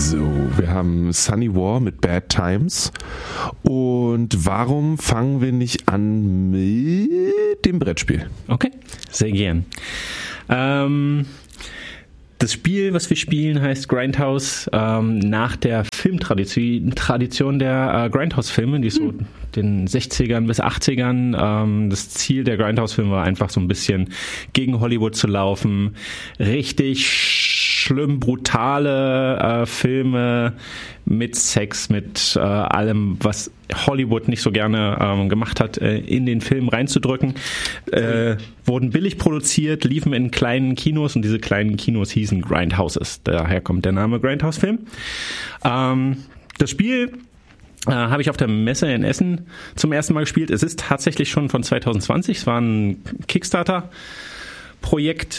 So, wir haben Sunny War mit Bad Times. Und warum fangen wir nicht an mit dem Brettspiel? Okay, sehr gern. Das Spiel, was wir spielen, heißt Grindhouse, nach der Filmtradition der Grindhouse-Filme, die so den 60ern bis 80ern. Das Ziel der Grindhouse-Filme war einfach so ein bisschen gegen Hollywood zu laufen. Richtig schlimm, brutale Filme mit Sex, mit allem, was Hollywood nicht so gerne gemacht hat, in den Film reinzudrücken. Wurden billig produziert, liefen in kleinen Kinos und diese kleinen Kinos hießen Grindhouses. Daher kommt der Name Grindhouse-Film. Das Spiel habe ich auf der Messe in Essen zum ersten Mal gespielt. Es ist tatsächlich schon von 2020. Es war ein Kickstarter-Projekt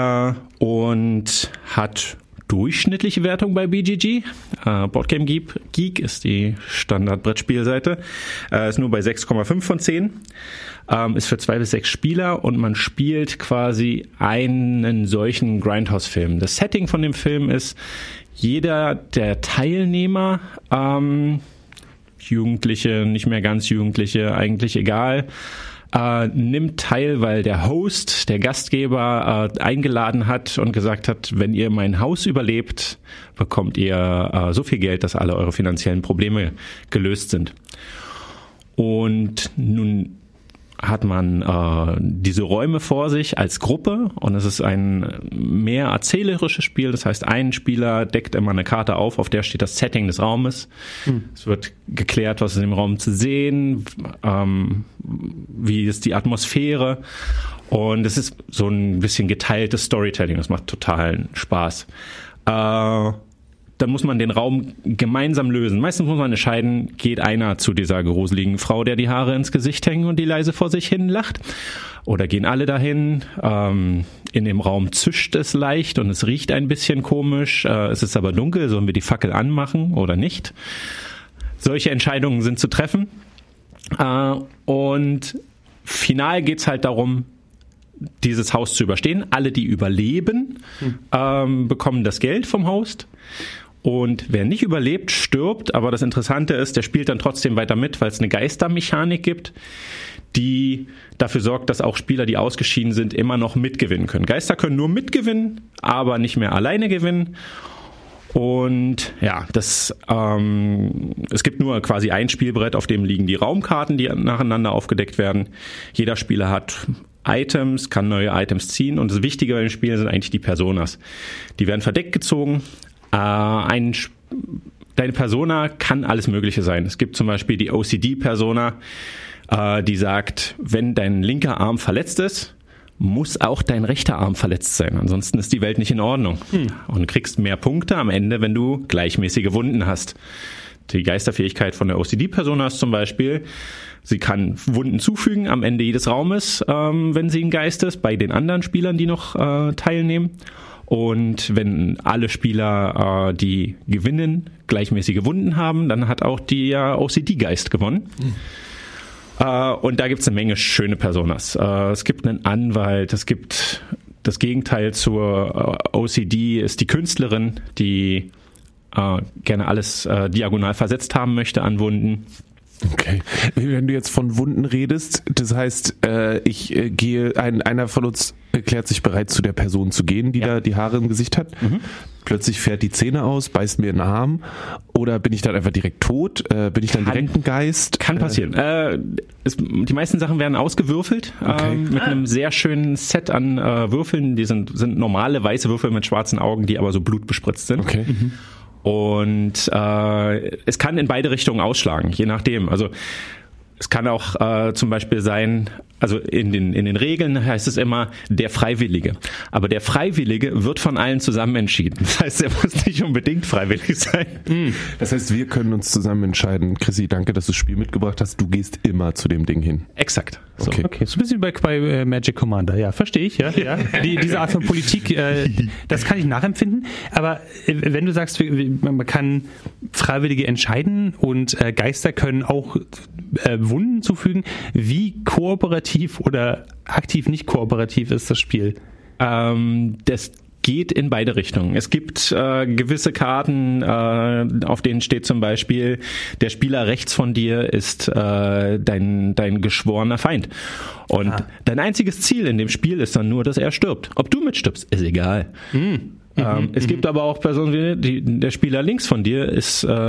und hat durchschnittliche Wertung bei BGG. Boardgame Geek ist die Standard-Brettspielseite. Ist nur bei 6,5 von 10. Ist für 2 bis 6 Spieler und man spielt quasi einen solchen Grindhouse-Film. Das Setting von dem Film ist, jeder der Teilnehmer, Jugendliche, nicht mehr ganz Jugendliche, eigentlich egal, nimmt teil, weil der Host, der Gastgeber, eingeladen hat und gesagt hat, wenn ihr mein Haus überlebt, bekommt ihr so viel Geld, dass alle eure finanziellen Probleme gelöst sind. Und nun hat man diese Räume vor sich als Gruppe und es ist ein mehr erzählerisches Spiel. Das heißt, ein Spieler deckt immer eine Karte auf der steht das Setting des Raumes. Es wird geklärt, was ist in dem Raum zu sehen, wie ist die Atmosphäre und es ist so ein bisschen geteiltes Storytelling. Das macht totalen Spaß. Dann muss man den Raum gemeinsam lösen. Meistens muss man entscheiden, geht einer zu dieser gruseligen Frau, der die Haare ins Gesicht hängen und die leise vor sich hin lacht? Oder gehen alle dahin? In dem Raum zischt es leicht und es riecht ein bisschen komisch. Es ist aber dunkel, sollen wir die Fackel anmachen oder nicht? Solche Entscheidungen sind zu treffen. Und final geht's halt darum, dieses Haus zu überstehen. Alle, die überleben, bekommen das Geld vom Host. Und wer nicht überlebt, stirbt. Aber das Interessante ist, der spielt dann trotzdem weiter mit, weil es eine Geistermechanik gibt, die dafür sorgt, dass auch Spieler, die ausgeschieden sind, immer noch mitgewinnen können. Geister können nur mitgewinnen, aber nicht mehr alleine gewinnen. Und ja, es gibt nur quasi ein Spielbrett, auf dem liegen die Raumkarten, die nacheinander aufgedeckt werden. Jeder Spieler hat Items, kann neue Items ziehen und das Wichtige bei dem Spiel sind eigentlich die Personas. Die werden verdeckt gezogen. Deine Persona kann alles Mögliche sein. Es gibt zum Beispiel die OCD-Persona, die sagt, wenn dein linker Arm verletzt ist, muss auch dein rechter Arm verletzt sein. Ansonsten ist die Welt nicht in Ordnung. Und du kriegst mehr Punkte am Ende, wenn du gleichmäßige Wunden hast. Die Geisterfähigkeit von der OCD-Persona ist zum Beispiel, sie kann Wunden zufügen am Ende jedes Raumes, wenn sie ein Geist ist, bei den anderen Spielern, die noch teilnehmen. Und wenn alle Spieler, die gewinnen, gleichmäßige Wunden haben, dann hat auch der OCD-Geist gewonnen. Und da gibt es eine Menge schöne Personas. Es gibt einen Anwalt, es gibt das Gegenteil zur OCD, ist die Künstlerin, die gerne alles diagonal versetzt haben möchte an Wunden. Okay. Wenn du jetzt von Wunden redest, das heißt, einer von uns erklärt sich bereit, zu der Person zu gehen, die da die Haare im Gesicht hat. Plötzlich fährt die Zähne aus, beißt mir in den Arm. Oder bin ich dann einfach direkt tot? Bin ich dann direkt ein Geist? Kann passieren. Die meisten Sachen werden ausgewürfelt mit einem sehr schönen Set an Würfeln. Die sind normale weiße Würfel mit schwarzen Augen, die aber so blutbespritzt sind. Okay. Und es kann in beide Richtungen ausschlagen, je nachdem. Also es kann auch zum Beispiel sein, also in den Regeln heißt es immer der Freiwillige. Aber der Freiwillige wird von allen zusammen entschieden. Das heißt, er muss nicht unbedingt freiwillig sein. Das heißt, wir können uns zusammen entscheiden. Chrissy, danke, dass du das Spiel mitgebracht hast. Du gehst immer zu dem Ding hin. Exakt. So. Okay, so ein bisschen bei Magic Commander. Ja, verstehe ich. Ja. Diese Art von Politik, das kann ich nachempfinden. Aber wenn du sagst, man kann Freiwillige entscheiden und Geister können auch Wunden zufügen, wie kooperativ oder aktiv nicht kooperativ ist das Spiel? Das geht in beide Richtungen. Es gibt gewisse Karten, auf denen steht zum Beispiel, der Spieler rechts von dir ist dein geschworener Feind. Und dein einziges Ziel in dem Spiel ist dann nur, dass er stirbt. Ob du mitstirbst, ist egal. Es gibt aber auch Personen, der Spieler links von dir ist